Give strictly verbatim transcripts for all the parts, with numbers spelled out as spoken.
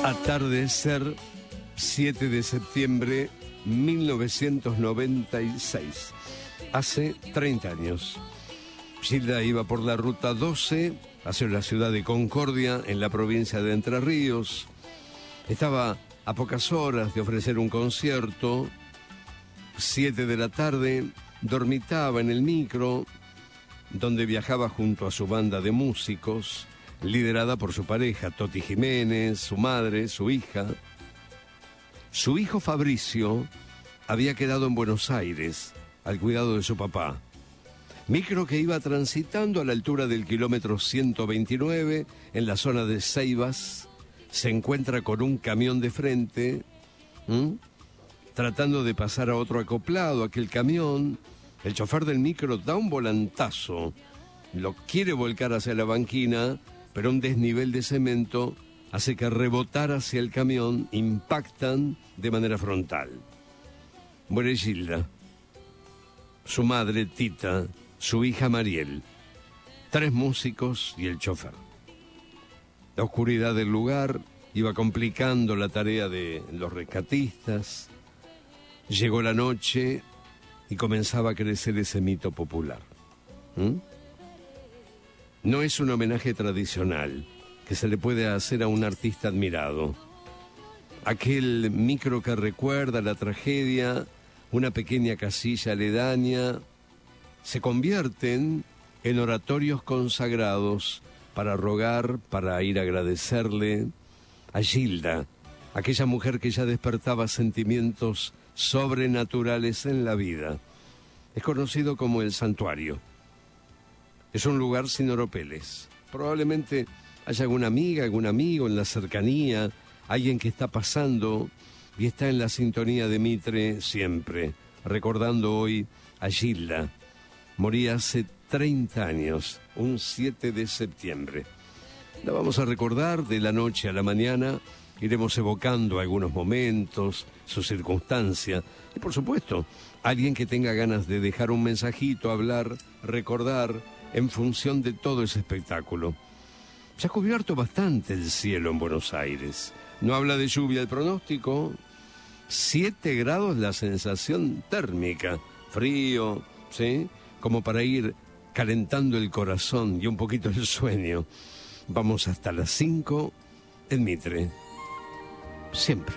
Atardecer, siete de septiembre mil novecientos noventa y seis. Hace treinta años. Gilda iba por la ruta doce hacia la ciudad de Concordia, en la provincia de Entre Ríos. Estaba a pocas horas de ofrecer un concierto. Siete de la tarde, dormitaba en el micro, donde viajaba junto a su banda de músicos, liderada por su pareja, Toti Jiménez, su madre, su hija. Su hijo Fabricio había quedado en Buenos Aires, al cuidado de su papá. Micro que iba transitando a la altura del kilómetro ciento veintinueve, en la zona de Ceibas, se encuentra con un camión de frente, ¿m? tratando de pasar a otro acoplado. Aquel camión, el chofer del micro da un volantazo, lo quiere volcar hacia la banquina, pero un desnivel de cemento hace que rebotar hacia el camión, impactan de manera frontal. Muere Gilda, su madre Tita, su hija Mariel, tres músicos y el chofer. La oscuridad del lugar iba complicando la tarea de los rescatistas. Llegó la noche y comenzaba a crecer ese mito popular. ¿Mm? No es un homenaje tradicional que se le puede hacer a un artista admirado. Aquel micro que recuerda la tragedia, una pequeña casilla aledaña, se convierten en oratorios consagrados para rogar, para ir a agradecerle a Gilda, aquella mujer que ya despertaba sentimientos sobrenaturales en la vida. Es conocido como el Santuario. Es un lugar sin oropeles. Probablemente haya alguna amiga, algún amigo en la cercanía, alguien que está pasando y está en la sintonía de Mitre siempre, recordando hoy a Gilda. Moría hace treinta años, un siete de septiembre. La vamos a recordar de la noche a la mañana, iremos evocando algunos momentos, su circunstancia, y por supuesto, alguien que tenga ganas de dejar un mensajito, hablar, recordar, en función de todo ese espectáculo. Se ha cubierto bastante el cielo en Buenos Aires. No habla de lluvia el pronóstico. Siete grados la sensación térmica. Frío, ¿sí? Como para ir calentando el corazón y un poquito el sueño. Vamos hasta las cinco en Mitre. Siempre.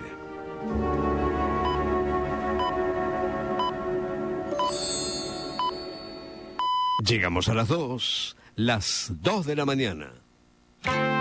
Llegamos a las dos, las dos de la mañana.